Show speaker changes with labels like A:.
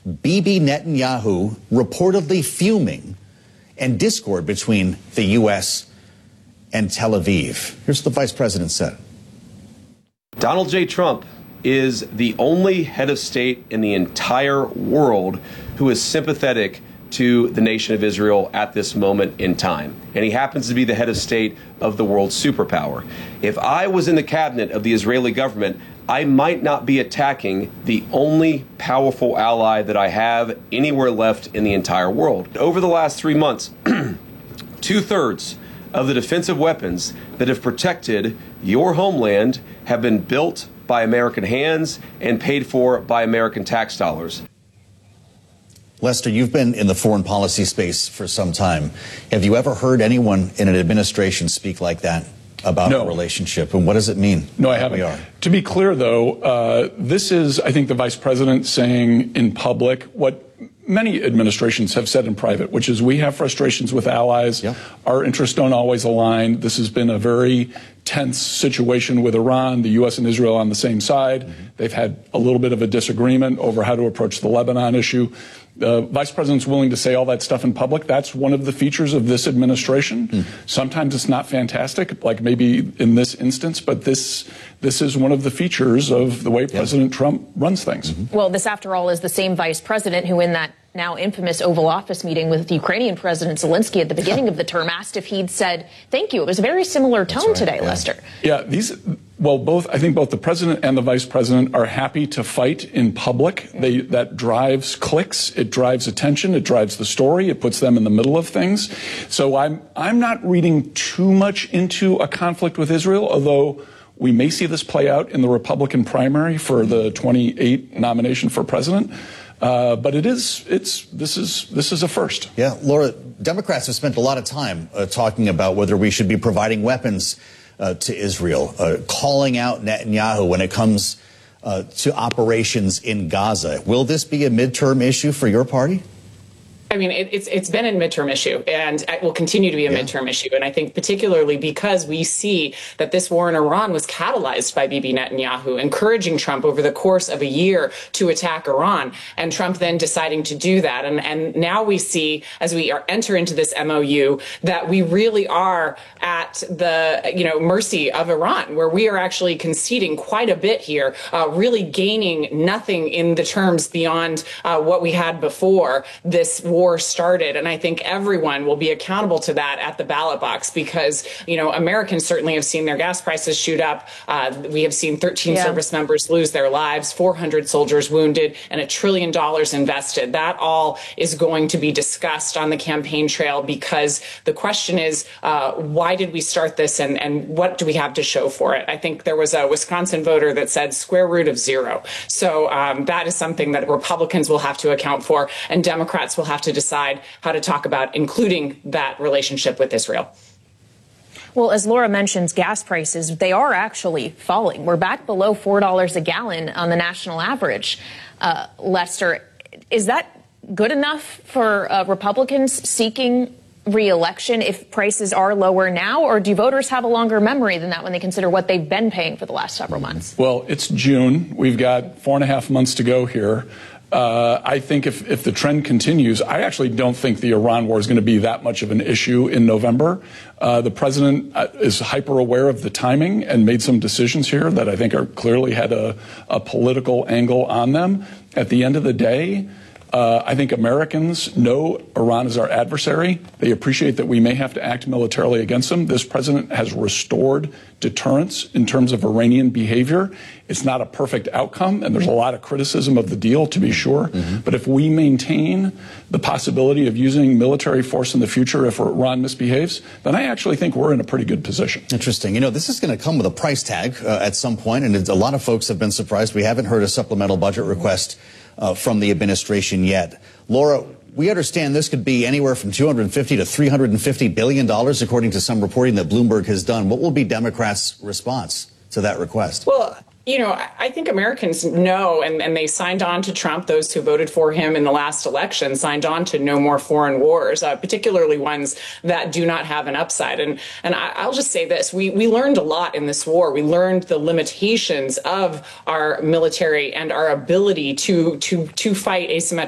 A: Bibi Netanyahu reportedly fuming and discord between the U.S. and Tel Aviv. Here's what the vice president said.
B: Donald J. Trump is the only head of state in the entire world who is sympathetic to the nation of Israel at this moment in time. And he happens to be the head of state of the world superpower. If I was in the cabinet of the Israeli government, I might not be attacking the only powerful ally that I have anywhere left in the entire world. Over the last 3 months, 2/3 of the defensive weapons that have protected your homeland have been built by American hands and paid for by American tax dollars.
A: Lester, you've been in the foreign policy space for some time. Have you ever heard anyone in an administration speak like that about a relationship? And what does it mean?
C: No, I haven't. To be clear, though, this is, I think, the vice president saying in public what many administrations have said in private, which is we have frustrations with allies. Yeah. Our interests don't always align. This has been a very tense situation with Iran, the U.S. and Israel on the same side. Mm-hmm. They've had a little bit of a disagreement over how to approach the Lebanon issue. The vice president's willing to say all that stuff in public. That's one of the features of this administration. Mm. Sometimes it's not fantastic, like maybe in this instance, but this is one of the features of the way President Trump runs things. Mm-hmm.
D: Well, this, after all, is the same vice president who, in that now infamous Oval Office meeting with Ukrainian President Zelensky at the beginning of the term, asked if he'd said thank you. It was a very similar tone today, Lester.
C: Yeah, I think both the president and the vice president are happy to fight in public. That drives clicks, it drives attention, it drives the story, it puts them in the middle of things. So I'm not reading too much into a conflict with Israel, although we may see this play out in the Republican primary for the 28 nomination for president. But this is a first.
A: Yeah, Laura, Democrats have spent a lot of time talking about whether we should be providing weapons to Israel, calling out Netanyahu when it comes to operations in Gaza. Will this be a midterm issue for your party?
E: I mean, it's been a midterm issue, and it will continue to be a midterm issue. And I think particularly because we see that this war in Iran was catalyzed by Bibi Netanyahu, encouraging Trump over the course of a year to attack Iran, and Trump then deciding to do that. And now we see, as we enter into this MOU, that we really are at the mercy of Iran, where we are actually conceding quite a bit here, really gaining nothing in the terms beyond what we had before this war started. And I think everyone will be accountable to that at the ballot box, because, Americans certainly have seen their gas prices shoot up. We have seen 13 service members lose their lives, 400 soldiers wounded, and $1 trillion invested. That all is going to be discussed on the campaign trail, because the question is, why did we start this, and what do we have to show for it? I think there was a Wisconsin voter that said square root of zero. So that is something that Republicans will have to account for, and Democrats will have to decide how to talk about including that relationship with Israel.
D: Well, as Laura mentions, gas prices, they are actually falling. We're back below $4 a gallon on the national average. Lester, is that good enough for Republicans seeking re-election if prices are lower now, or do voters have a longer memory than that when they consider what they've been paying for the last several months?
C: Well, it's June. We've got 4.5 months to go here. I think if the trend continues, I actually don't think the Iran war is going to be that much of an issue in November. The president is hyper aware of the timing and made some decisions here that I think are clearly had a political angle on them. At the end of the day, I think Americans know Iran is our adversary. They appreciate that we may have to act militarily against them. This president has restored deterrence in terms of Iranian behavior. It's not a perfect outcome, and there's a lot of criticism of the deal, to be sure. Mm-hmm. But if we maintain the possibility of using military force in the future if Iran misbehaves, then I actually think we're in a pretty good position.
A: Interesting. This is going to come with a price tag at some point, and a lot of folks have been surprised. We haven't heard a supplemental budget request from the administration yet. Laura, we understand this could be anywhere from $250 to $350 billion, according to some reporting that Bloomberg has done. What will be Democrats' response to that request?
E: Well, I think Americans know, and they signed on to Trump. Those who voted for him in the last election signed on to no more foreign wars, particularly ones that do not have an upside. And I'll just say this. We learned a lot in this war. We learned the limitations of our military and our ability to fight asymmetric